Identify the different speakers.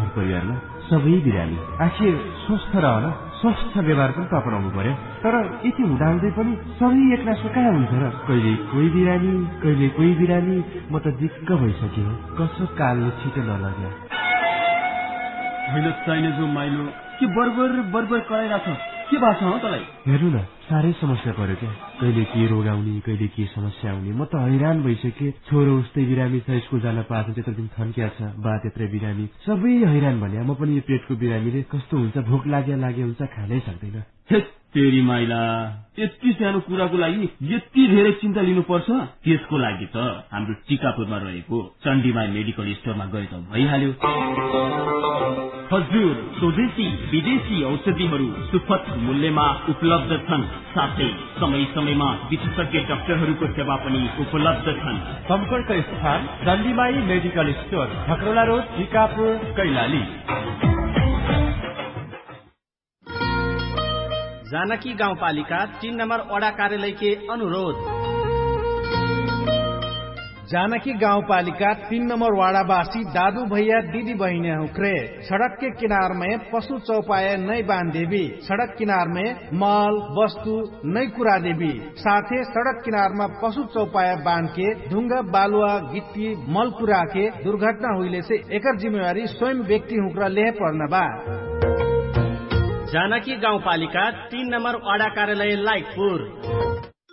Speaker 1: परिवारमा सबै बिरामी। आखिर स्वस्थ रहन स्वस्थ व्यवहार पनि त अपनाउनु पर्यो। तर यति हुँदाहुँदै पनि सबै एकनासो कहाँ हुन्छ र? कहिले कोही बिरामी कहिले कोही बिरामी। म त दिक्क भइसक्यो। कसो कालले छिटो नलग्यो।
Speaker 2: होइन चाहिने जो माइलो के बरबर कराइरहेछ। के भएको छ तँलाई?
Speaker 1: हेर्नु न, साह्रै समस्या पर्यो क्या। कहिले के रोग आउने कहिले के समस्या आउने। म त हैरान भइसकेँ। छोरो उस्तै बिरामी छ, स्कुल जान पाएको त्यत्रो दिन थन्किया छ, बा त्यत्रै बिरामी, सबै हैरान भन्या। म पनि यो पेटको बिरामीले कस्तो हुन्छ, भोक लागे हुन्छ, खानै सक्दैन।
Speaker 2: तेरी माइला, यति सानो कुराको लागि यति धेरै चिन्ता लिनुपर्छ? त्यसको लागि त हाम्रो टिकापुरमा रहेको चण्डीमाई मेडिकल स्टोरमा गए त भइहाल्यो। हजुर, स्वदेशी विदेशी औषधिहरू सुपथ मूल्यमा उपलब्ध छन्। साथै समय समयमा विशेषज्ञ डाक्टरहरूको सेवा पनि उपलब्ध छन्।
Speaker 3: सम्पर्क स्थान चण्डीमाई medical store, खकरोला road, Tikapur, Kailali.
Speaker 4: Janaki गाउँपालिका 3 नम्बर वडा कार्यालय के अनुरोध।
Speaker 5: जानकी गाउँपालिका 3 नंबर वाड़ावासी दादू भैया दीदी बहने उखरे सड़क के किनार में पशु चौपाया नई बांध देवी। सड़क किनार में माल वस्तु नई कुरा देवी। साथे सड़क किनार में पशु चौपाया बांध के ढुंगा बालुआ गिट्टी मल कुरा के दुर्घटना हुईले से एकर जिम्मेवारी स्वयं व्यक्ति हुक्रा ले पर्न बा।
Speaker 4: जानकी गाउँपालिका 3 नंबर वाड़ा कार्यालय लाइकपुर।